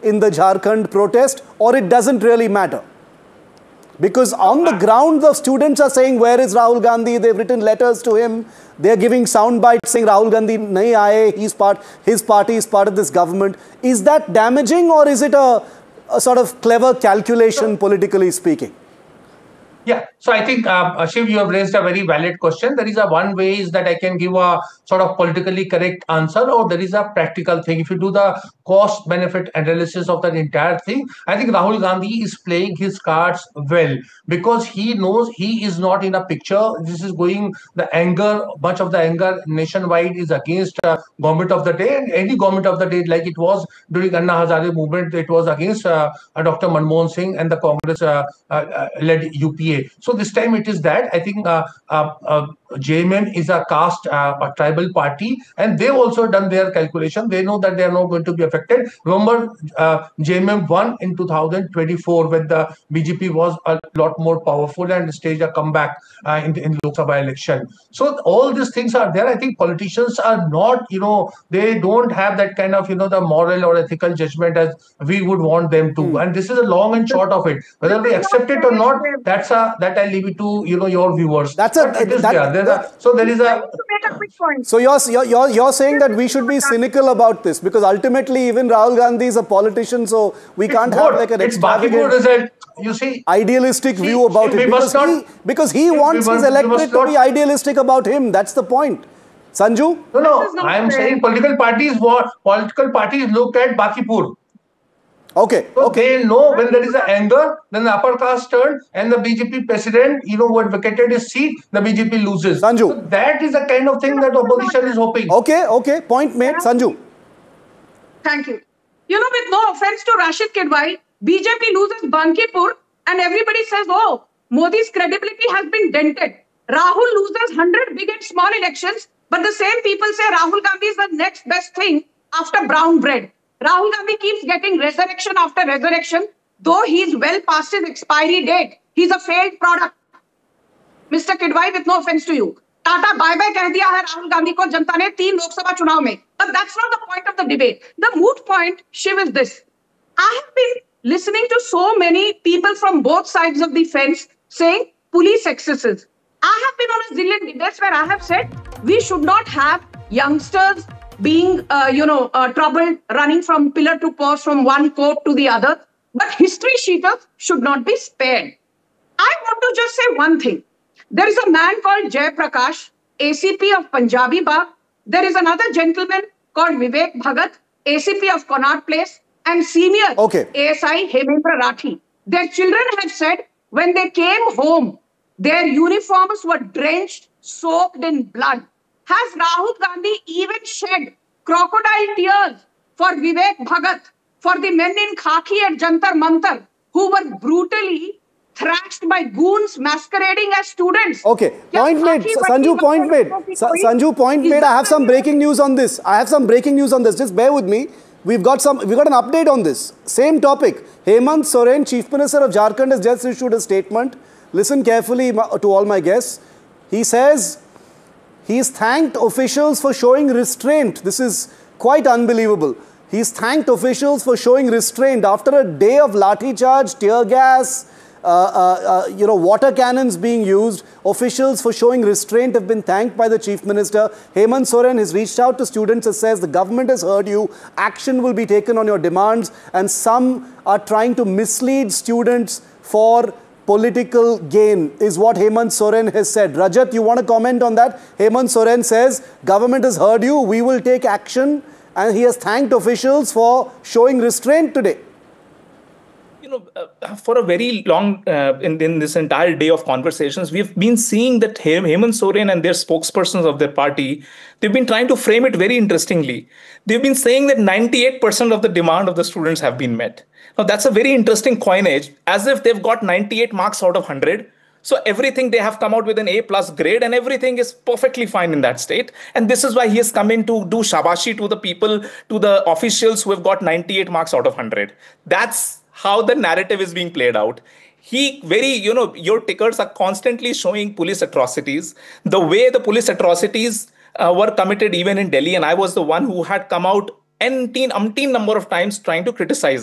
in the Jharkhand protest, or it doesn't really matter? Because on the ground, the students are saying, where is Rahul Gandhi? They've written letters to him. They're giving sound bites saying Rahul Gandhi nahi aaye, his party is part of this government. Is that damaging, or is it a sort of clever calculation, politically speaking? Yeah, so I think, Shiv, you have raised a very valid question. There is a one way is that I can give a sort of politically correct answer, or there is a practical thing. If you do the cost-benefit analysis of that entire thing, I think Rahul Gandhi is playing his cards well, because he knows he is not in a picture. This is going, the anger, much of the anger nationwide is against government of the day, and any government of the day, like it was during Anna Hazare movement, it was against Dr. Manmohan Singh and the Congress-led UPA. So this time it is that I think JMM is a caste, a tribal party, and they've also done their calculation. They know that they are not going to be affected. Remember, JMM won in 2024 when the BJP was a lot more powerful and staged a comeback in Lok Sabha election. So all these things are there. I think politicians are not, they don't have that kind of, the moral or ethical judgment as we would want them to. And this is a long and short of it. Whether they accept it or not, that I leave it to your viewers. So you're saying that we should be cynical about this, because ultimately even Rahul Gandhi is a politician, so we can't have like an extravagant result. You see, idealistic view about it, because he wants his electorate to be idealistic about him. That's the point. Sanju? No. I am saying political parties look at Bakipur. Okay. So they know when there is an anger, then the upper caste turn, and the BJP president, who had vacated his seat, the BJP loses. Sanju. So that is the kind of thing that opposition is hoping. Okay. Point made. Sanju. Thank you. With no offense to Rashid Kidwai, BJP loses Bankipur and everybody says, oh, Modi's credibility has been dented. Rahul loses 100 big and small elections, but the same people say Rahul Gandhi is the next best thing after brown bread. Rahul Gandhi keeps getting resurrection after resurrection, though he's well past his expiry date. He's a failed product. Mr. Kidwai, with no offense to you, Tata bye-bye keh diya hai Rahul Gandhi ko janta ne 3 Lok Sabha chunav mein. But that's not the point of the debate. The moot point, Shiv, is this. I have been listening to so many people from both sides of the fence saying police excesses. I have been on a zillion debates where I have said we should not have youngsters being, troubled, running from pillar to post, from one court to the other. But history sheeters should not be spared. I want to just say one thing. There is a man called Jay Prakash, ACP of Punjabi Bagh. There is another gentleman called Vivek Bhagat, ACP of Connaught Place, and senior ASI Hemendra Rathi. Their children have said when they came home, their uniforms were drenched, soaked in blood. Has Rahul Gandhi even shed crocodile tears for Vivek Bhagat, for the men in khaki at Jantar Mantar who were brutally thrashed by goons masquerading as students? Okay, point made. Sanju, point made. Sanju, point made. I have some breaking news on this. Just bear with me. We've got an update on this. Same topic. Hemant Soren, Chief Minister of Jharkhand, has just issued a statement. Listen carefully to all my guests. He says he's thanked officials for showing restraint. This is quite unbelievable. He's thanked officials for showing restraint after a day of lathi charge, tear gas, water cannons being used. Officials for showing restraint have been thanked by the Chief Minister. Hemant Soren has reached out to students and says the government has heard you. Action will be taken on your demands, and some are trying to mislead students for political gain, is what Hemant Soren has said. Rajat, you want to comment on that? Hemant Soren says government has heard you. We will take action, and he has thanked officials for showing restraint today. For a very long, in this entire day of conversations, we've been seeing that Hemant Soren and their spokespersons of their party, they've been trying to frame it very interestingly. They've been saying that 98% of the demand of the students have been met. Now, that's a very interesting coinage, as if they've got 98 marks out of 100. So everything, they have come out with an A+ grade and everything is perfectly fine in that state. And this is why he has come in to do shabashi to the people, to the officials who have got 98 marks out of 100. That's how the narrative is being played out. Your tickers are constantly showing police atrocities. The way the police atrocities were committed even in Delhi, and I was the one who had come out umpteen number of times trying to criticize